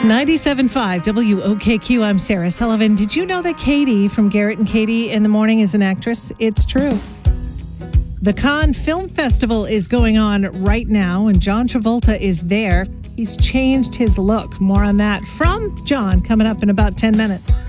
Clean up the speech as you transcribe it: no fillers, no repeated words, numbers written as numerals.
97.5 WOKQ, I'm Sarah Sullivan. Did you know that Katie from Garrett and Katie in the Morning is an actress? It's true. The Cannes Film Festival is going on right now, and John Travolta is there. He's changed his look. More on that from John coming up in about 10 minutes.